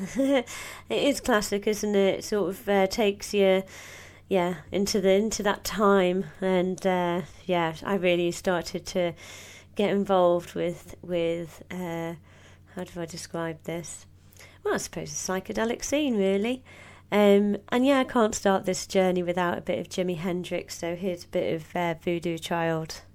it is classic, isn't it? It sort of takes you, yeah, into that time, and yeah, I really started to get involved with how do I describe this? Well, I suppose a psychedelic scene, really. And yeah, I can't start this journey without a bit of Jimi Hendrix, so here's a bit of Voodoo Child.